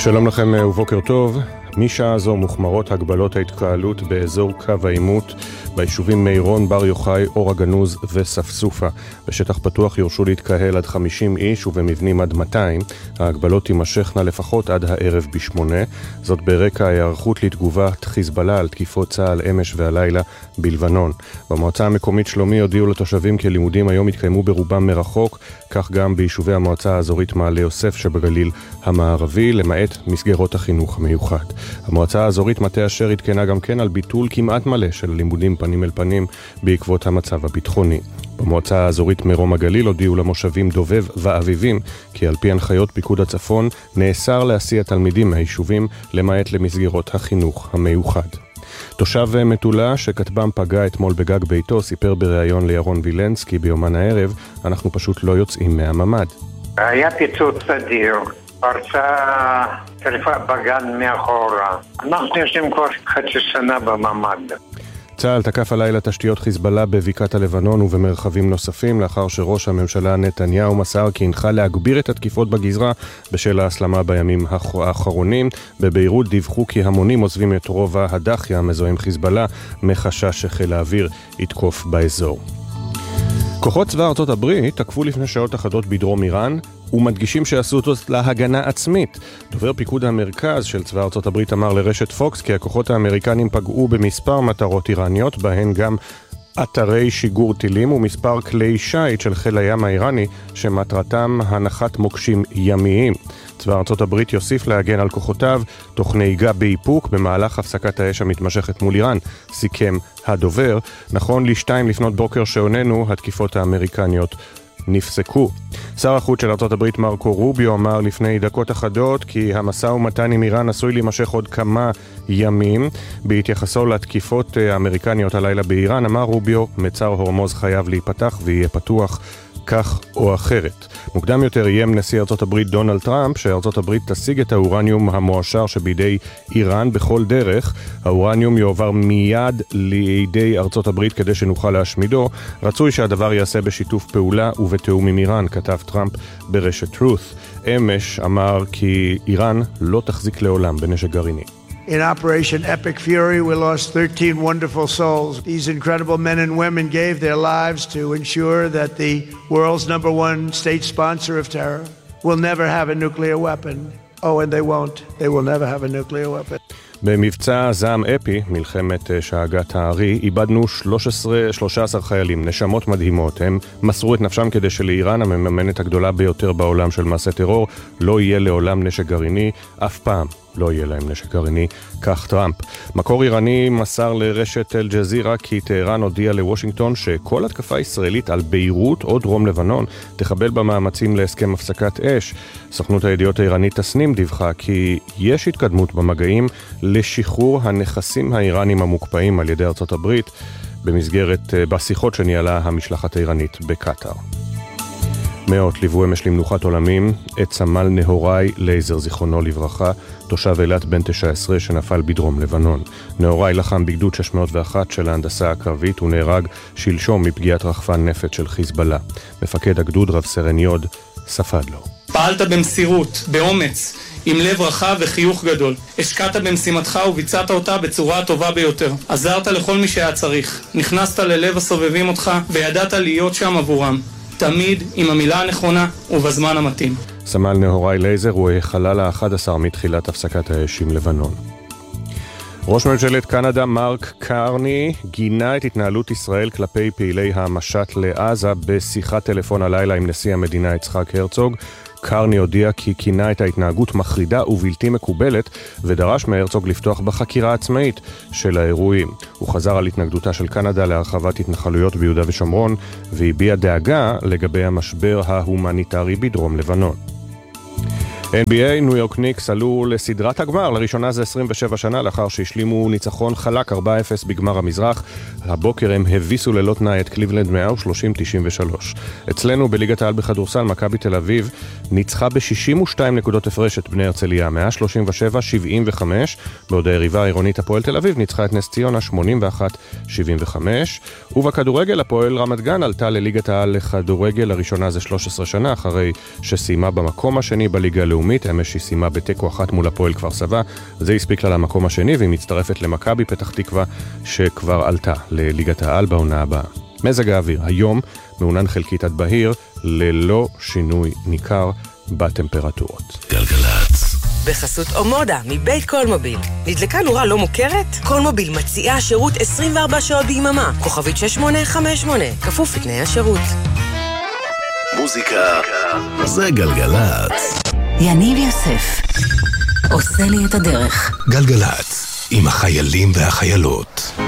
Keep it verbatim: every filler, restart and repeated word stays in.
שלום לכם ובוקר טוב. משעה זו מוחמרות הגבלות ההתקהלות באזור קו העימות ביישובים מירון, בר יוחאי, אור הגנוז וספסופה. בשטח פתוח יורשו להתקהל עד חמישים איש ובמבנים עד מאתיים. ההגבלות תימשכנה לפחות עד הערב בשמונה. זאת ברקע ההיערכות לתגובת חיזבאללה על תקיפות צה"ל אמש והלילה בלבנון. במועצה המקומית שלומי הודיעו לתושבים כי לימודים היום יתקיימו ברובם מרחוק, כך גם ביישובי המועצה האזורית מעלה יוסף שבגליל המערבי, למעט מסגרות החינוך המיוחד. המועצה האזורית מטה אשר התקנה גם כן על ביטול כמעט מלא של לימודים פנים אל פנים בעקבות המצב הביטחוני. במועצה האזורית מרום הגליל הודיעו למושבים דובב ואביבים כי על פי הנחיות פיקוד הצפון נאסר להסיע תלמידים מהיישובים למעט למסגרות החינוך המיוחד. תושב מטולה שכתבם פגע אתמול בגג ביתו סיפר בריאיון לירון וילנסקי ביומן הערב, אנחנו פשוט לא יוצאים מהממד. היה פיצוץ סדיר, פרצה שריפה בגן מאחורה. אנחנו יושבים כבר חצי שנה בממד. צה"ל תקף הלילה תשתיות חיזבאללה בבקעת הלבנון ובמרחבים נוספים לאחר שראש הממשלה נתניהו מסר כי הנחה להגביר את התקיפות בגזרה בשל ההסלמה בימים האחרונים. בביירות דיווחו כי המונים עוזבים את רובע הדחיה המזוהם חיזבאללה מחשש שחיל האוויר יתקוף באזור. כוחות צבא ארצות הברית תקפו לפני שעות אחדות בדרום איראן ומדגישים שעשו אותו להגנה עצמית. דובר פיקוד המרכז של צבא ארצות הברית אמר לרשת פוקס כי הכוחות האמריקנים פגעו במספר מטרות איראניות, בהן גם אתרי שיגור טילים ומספר כלי שיט של חיל הים האיראני שמטרתם הנחת מוקשים ימיים. צבא ארצות הברית יוסיף להגן על כוחותיו תוך נהיגה באיפוק במהלך הפסקת האש המתמשכת מול איראן, סיכם הדובר. נכון לשתיים לפנות בוקר שעוננו, התקיפות האמריקניות נפסקו. שר החוץ של ארצות הברית מרקו רוביו אמר לפני דקות אחדות כי המשא ומתן עם איראן עשוי להימשך עוד כמה ימים. בהתייחסו לתקיפות האמריקניות הלילה באיראן אמר רוביו, מצר הורמוז חייב להיפתח ויהיה פתוח כך או אחרת. מוקדם יותר איים נשיא ארצות הברית דונלד טראמפ שארצות הברית תשיג את האורניום המועשר שבידי איראן בכל דרך. האורניום יועבר מיד לידי ארצות הברית כדי שנוכל להשמידו. רצוי שהדבר יעשה בשיתוף פעולה ובתיאום עם איראן, כתב טראמפ ברשת טרות. אמש אמר כי איראן לא תחזיק לעולם בנשק גרעיני. In Operation Epic Fury, we lost thirteen wonderful souls. These incredible men and women gave their lives to ensure that the world's number one state sponsor of terror will never have a nuclear weapon. Oh, and they won't. They will never have a nuclear weapon. במבצע זעם אפי, מלחמת שאגת הארי, איבדנו שלושה עשר חיילים, נשמות מדהימות. הם מסרו את נפשם כדי שלאיראן, המממנת הגדולה ביותר בעולם של מעשה טרור, לא יהיה לעולם נשק גרעיני, אף פעם לא יהיה להם נשק גרעיני, כך טראמפ. מקור איראני מסר לרשת אל ג'זירה כי טהרן הודיע לוושינגטון שכל התקפה ישראלית על ביירות או דרום לבנון תחבל במאמצים להסכם הפסקת אש. סוכנות הידיעות האיראנית תסנים דיווחה כי יש התקדמות במגעים לשחרור הנכסים האיראנים המוקפאים על ידי ארצות הברית במסגרת בשיחות שניהלה המשלחת האיראנית בקטר. מאות ליוו אמש למנוחת עולמים את סמל נהוראי לייזר זיכרונו לברכה, תושב אילת בן תשע עשרה שנפל בדרום לבנון. נהוראי לחם בגדוד שש מאות ואחת של ההנדסה הקרבית ונהרג שלשום מפגיעת רחפן נפץ של חיזבאללה. מפקד הגדוד רב סרן יוד ספד לו. פעלת במסירות, באומץ, עם לב רחב וחיוך גדול. השקעת במשימתך וביצעת אותה בצורה הטובה ביותר. עזרת לכל מי שהיה צריך. נכנסת ללב הסובבים אותך וידעת להיות שם עבורם. תמיד עם המילה הנכונה ובזמן המתאים. סמל נהוראי לייזר הוא החלל ה-אחד עשר מתחילת הפסקת האש עם לבנון. ראש ממשלת קנדה מרק קרני גינה את התנהלות ישראל כלפי פעילי המשט לעזה בשיחת טלפון הלילה עם נשיא המדינה יצחק הרצוג. קרני הודיע כי כינה את ההתנהגות מחרידה ובלתי מקובלת ודרש מהרצוג לפתוח בחקירה עצמאית של האירועים. הוא חזר על התנגדותה של קנדה להרחבת התנחלויות ביהודה ושומרון והביע דאגה לגבי המשבר ההומניטרי בדרום לבנון. אן בי איי, ניו יורק ניקס עלו לסדרת הגמר, לראשונה זה עשרים ושבע שנה לאחר שהשלימו ניצחון חלק ארבע אפס בגמר המזרח. הבוקר הם הביסו ללא תנאי את קליבלנד מאה ושלושים תשעים ושלוש. אצלנו בליגת העל בכדורסל מכבי תל אביב ניצחה ב-שישים ושתיים נקודות הפרש את בני הרצליה מאה שלושים ושבע שבעים וחמש, בעוד היריבה העירונית הפועל תל אביב ניצחה את נס ציונה שמונים ואחת שבעים וחמש, ובכדורגל הפועל רמת גן עלתה לליגת העל לכדורגל, לראשונה זה שלוש עשרה שנה אחרי שסיימה במקום השני בליגה הלאומית לאומית, אמש היא סיימה בתיקו אחת מול הפועל כפר סבא, זה הספיק לה למקום השני, והיא מצטרפת למכבי פתח תקווה שכבר עלתה לליגת העל בעונה הבאה. מזג האוויר, היום מעונן חלקית עד בהיר, ללא שינוי ניכר בטמפרטורות. גלגלצ. בחסות אומודה, מבית קולמוביל. נדלקה נורה לא מוכרת? קולמוביל מציעה שירות עשרים וארבע שעות ביממה. כוכבית שש שמונה חמש שמונה. כפוף לתנאי השירות. מוזיקה זה גלגלצ. יניב יוסף עושה לי את הדרך. גלגלצ עם החיילים והחיילות.